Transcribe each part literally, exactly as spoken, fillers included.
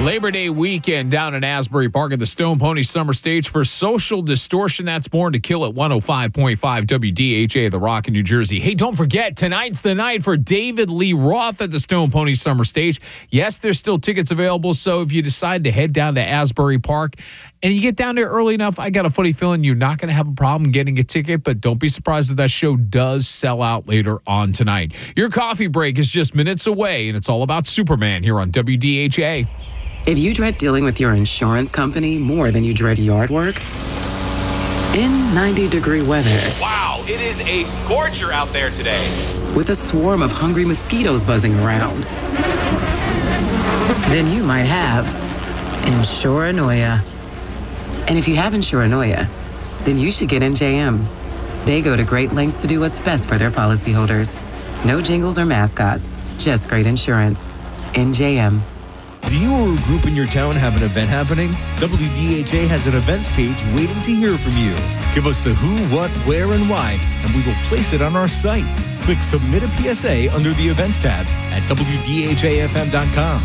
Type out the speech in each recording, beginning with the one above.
Labor Day weekend down in Asbury Park at the Stone Pony Summer Stage for Social Distortion. That's Born to Kill at one oh five point five W D H A, The Rock in New Jersey. Hey, don't forget, tonight's the night for David Lee Roth at the Stone Pony Summer Stage. Yes, there's still tickets available, so if you decide to head down to Asbury Park and you get down there early enough, I got a funny feeling you're not going to have a problem getting a ticket, but don't be surprised if that show does sell out later on tonight. Your coffee break is just minutes away, and it's all about Superman here on W D H A. If you dread dealing with your insurance company more than you dread yard work, in ninety-degree weather... Wow, it is a scorcher out there today. With a swarm of hungry mosquitoes buzzing around, then you might have Insuranoia. And if you have Insuranoia, then you should get N J M. They go to great lengths to do what's best for their policyholders. No jingles or mascots, just great insurance. N J M. Do you or a group in your town have an event happening? W D H A has an events page waiting to hear from you. Give us the who, what, where, and why, and we will place it on our site. Click Submit a P S A under the Events tab at W D H A F M dot com.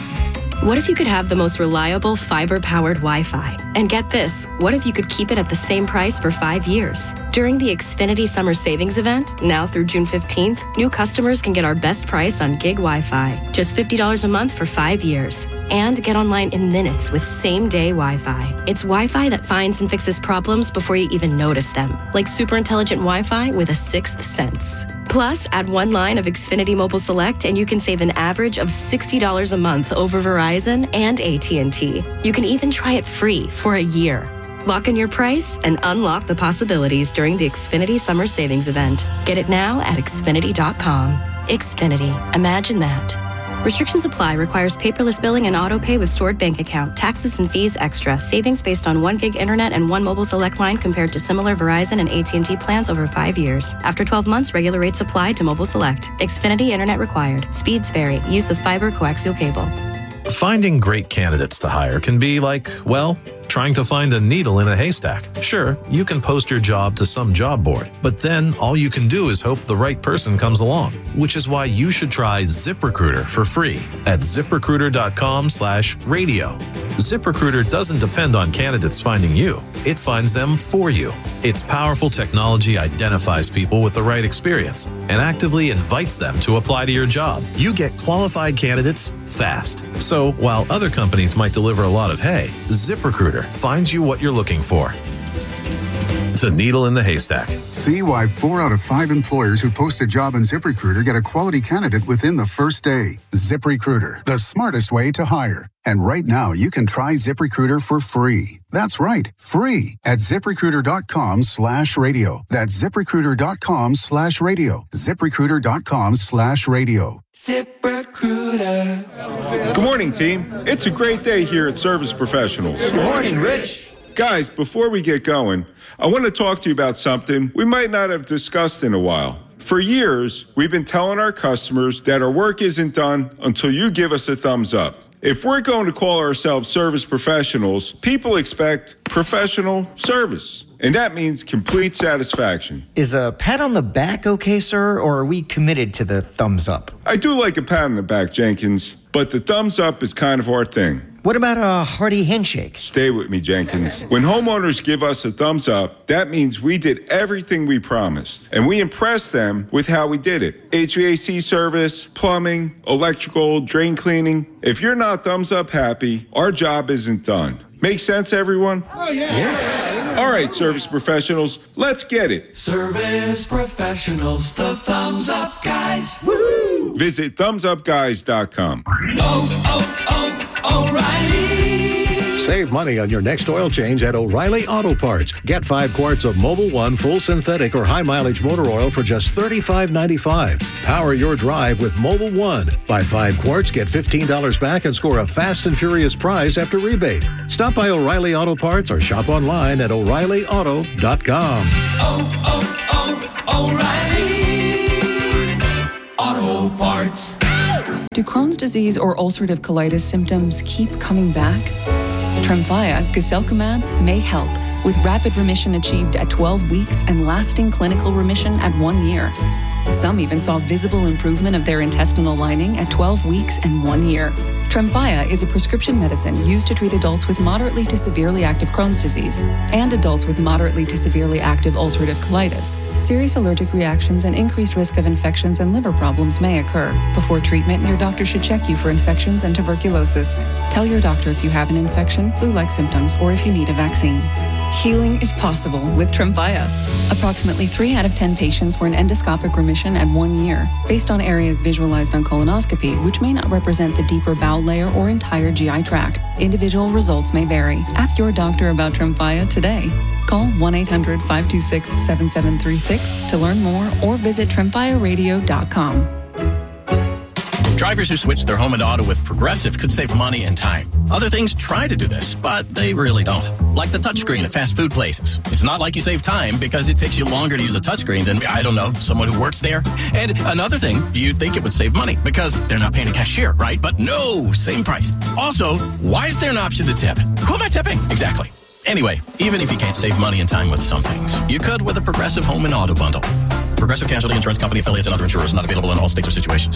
What if you could have the most reliable fiber-powered Wi-Fi? And get this, what if you could keep it at the same price for five years? During the Xfinity Summer Savings Event, now through June fifteenth, new customers can get our best price on gig Wi-Fi, just fifty dollars a month for five years. And get online in minutes with same-day Wi-Fi. It's Wi-Fi that finds and fixes problems before you even notice them, like super intelligent Wi-Fi with a sixth sense. Plus, add one line of Xfinity Mobile Select and you can save an average of sixty dollars a month over Verizon and A T and T. You can even try it free for a year. Lock in your price and unlock the possibilities during the Xfinity Summer Savings Event. Get it now at Xfinity dot com. Xfinity. Imagine that. Restrictions apply. Requires paperless billing and auto pay with stored bank account. Taxes and fees extra. Savings based on one gig internet and one mobile select line compared to similar Verizon and A T and T plans over five years. After twelve months, regular rates apply to mobile select. Xfinity internet required. Speeds vary. Use of fiber coaxial cable. Finding great candidates to hire can be like, well, trying to find a needle in a haystack. Sure, you can post your job to some job board, but then all you can do is hope the right person comes along, which is why you should try ZipRecruiter for free at ZipRecruiter.com slash radio. ZipRecruiter doesn't depend on candidates finding you. It finds them for you. Its powerful technology identifies people with the right experience and actively invites them to apply to your job. You get qualified candidates fast. So while other companies might deliver a lot of hay, ZipRecruiter finds you what you're looking for. The needle in the haystack. See why four out of five employers who post a job in ZipRecruiter get a quality candidate within the first day. ZipRecruiter, the smartest way to hire. And right now, you can try ZipRecruiter for free. That's right, free at ZipRecruiter.com slash radio. That's ZipRecruiter.com slash radio. ZipRecruiter.com slash radio. ZipRecruiter. Good morning, team. It's a great day here at Service Professionals. Good morning, Rich. Guys, before we get going, I want to talk to you about something we might not have discussed in a while. For years, we've been telling our customers that our work isn't done until you give us a thumbs up. If we're going to call ourselves service professionals, people expect professional service, and that means complete satisfaction. Is a pat on the back okay, sir, or are we committed to the thumbs up? I do like a pat on the back, Jenkins, but the thumbs up is kind of our thing. What about a hearty handshake? Stay with me, Jenkins. When homeowners give us a thumbs up, that means we did everything we promised, and we impressed them with how we did it. H V A C service, plumbing, electrical, drain cleaning. If you're not thumbs up happy, our job isn't done. Make sense, everyone? Oh, yeah. Yeah. All right, service professionals, let's get it. Service professionals, the thumbs up guys. Woo! Visit thumbs up guys dot com. Oh, oh, oh. O'Reilly. Save money on your next oil change at O'Reilly Auto Parts. Get five quarts of Mobil one full synthetic or high mileage motor oil for just thirty-five ninety-five. Power your drive with Mobil one. Buy five quarts, get fifteen dollars back, and score a fast and furious prize after rebate. Stop by O'Reilly Auto Parts or shop online at O'Reilly Auto dot com. Oh, oh, oh, O'Reilly Auto Parts. Do Crohn's disease or ulcerative colitis symptoms keep coming back? Tremfya, guselkumab, may help, with rapid remission achieved at twelve weeks and lasting clinical remission at one year. Some even saw visible improvement of their intestinal lining at twelve weeks and one year. Tremfya is a prescription medicine used to treat adults with moderately to severely active Crohn's disease and adults with moderately to severely active ulcerative colitis. Serious allergic reactions and increased risk of infections and liver problems may occur. Before treatment, your doctor should check you for infections and tuberculosis. Tell your doctor if you have an infection, flu-like symptoms, or if you need a vaccine. Healing is possible with Tremfya. Approximately three out of ten patients were in endoscopic remission at one year, based on areas visualized on colonoscopy, which may not represent the deeper bowel layer or entire G I tract. Individual results may vary. Ask your doctor about Tremfya today. Call one eight hundred, five two six, seven seven three six to learn more or visit tremfya radio dot com. Drivers who switch their home and auto with Progressive could save money and time. Other things try to do this, but they really don't. Like the touchscreen at fast food places. It's not like you save time because it takes you longer to use a touchscreen than, I don't know, someone who works there. And another thing, you'd think it would save money because they're not paying a cashier, right? But no, same price. Also, why is there an option to tip? Who am I tipping? Exactly. Anyway, even if you can't save money and time with some things, you could with a Progressive home and auto bundle. Progressive Casualty Insurance Company affiliates and other insurers, not available in all states or situations.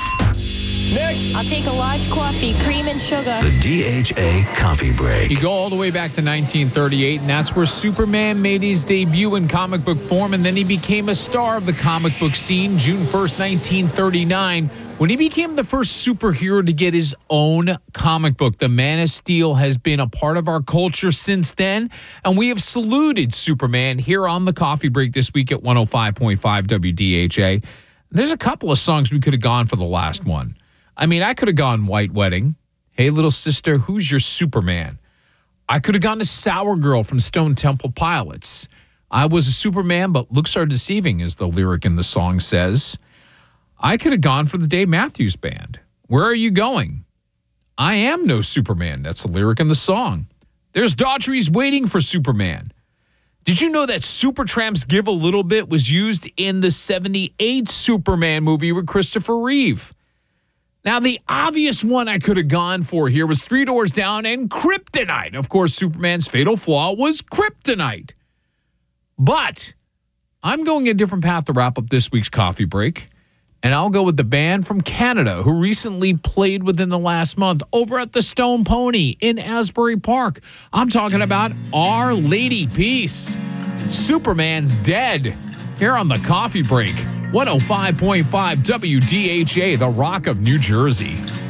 Next. I'll take a large coffee, cream and sugar. The D H A Coffee Break. You go all the way back to nineteen thirty-eight, and that's where Superman made his debut in comic book form, and then he became a star of the comic book scene June first, nineteen thirty-nine, when he became the first superhero to get his own comic book. The Man of Steel has been a part of our culture since then, and we have saluted Superman here on the Coffee Break this week at one oh five point five W D H A. There's a couple of songs we could have gone for the last one. I mean, I could have gone White Wedding. Hey, little sister, who's your Superman? I could have gone to Sour Girl from Stone Temple Pilots. I was a Superman, but looks are deceiving, as the lyric in the song says. I could have gone for the Dave Matthews Band. Where are you going? I am no Superman. That's the lyric in the song. There's Daughtry's Waiting for Superman. Did you know that Supertramp's Give a Little Bit was used in the seventy-eight Superman movie with Christopher Reeve? Now, the obvious one I could have gone for here was Three Doors Down and Kryptonite. Of course, Superman's fatal flaw was kryptonite. But I'm going a different path to wrap up this week's Coffee Break, and I'll go with the band from Canada who recently played within the last month over at the Stone Pony in Asbury Park. I'm talking about Our Lady Peace. Superman's Dead. Here on the Coffee Break. one oh five point five W D H A, the Rock of New Jersey.